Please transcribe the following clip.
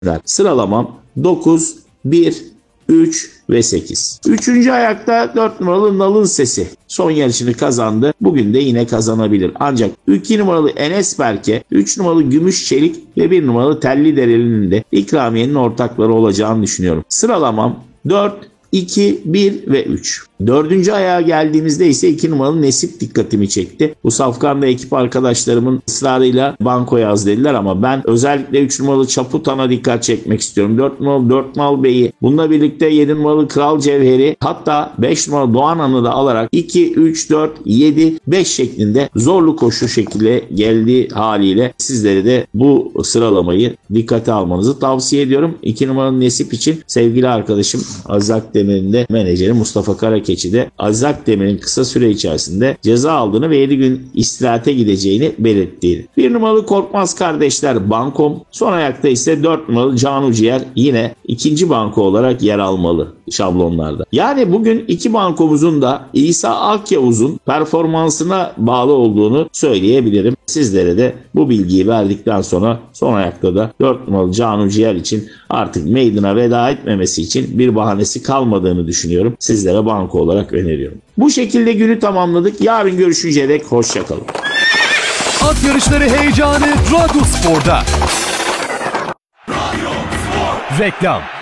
Sıralamam 9, 1, 3 ve 8. Üçüncü ayakta 4 numaralı Nal'ın Sesi. Son yarışını kazandı. Bugün de yine kazanabilir. Ancak 2 numaralı Enes Berke, 3 numaralı Gümüş Çelik ve 1 numaralı Telli Dereli'nin de ikramiyenin ortakları olacağını düşünüyorum. Sıralamam 4, 2, 1 ve 3. Dördüncü ayağa geldiğimizde ise 2 numaralı Nesip dikkatimi çekti. Bu safkanda ekip arkadaşlarımın ısrarıyla banko yaz dediler ama ben özellikle 3 numaralı Çaputan'a dikkat çekmek istiyorum. 4 numaralı 4 Nal Bey'i, bununla birlikte 7 numaralı Kral Cevheri, hatta 5 numaralı Doğan Han'ı da alarak 2, 3, 4, 7, 5 şeklinde zorlu koşu şekilde geldiği haliyle sizlere de bu sıralamayı dikkate almanızı tavsiye ediyorum. 2 numaralı Nesip için sevgili arkadaşım Aziz Akdemir'in de menajeri Mustafa Karakeçi de Aziz Akdemir'in kısa süre içerisinde ceza aldığını ve 7 gün istirahate gideceğini belirttiğini. 1 numaralı Korkmaz Kardeşler bankom. Son ayakta ise 4 numaralı Canu Ciğer yine ikinci banko olarak yer almalı şablonlarda. Yani bugün iki bankomuzun da İsa Akyavuz'un performansına bağlı olduğunu söyleyebilirim. Sizlere de bu bilgiyi verdikten sonra son ayakta da 4 numaralı Canu Ciğer için artık meydana veda etmemesi için bir bahanesi kalmadığını düşünüyorum. Sizlere banko olarak öneriyorum. Bu şekilde günü tamamladık. Yarın görüşünceye dek hoşçakalın. At yarışları heyecanı Radyo Spor'da. Reklam.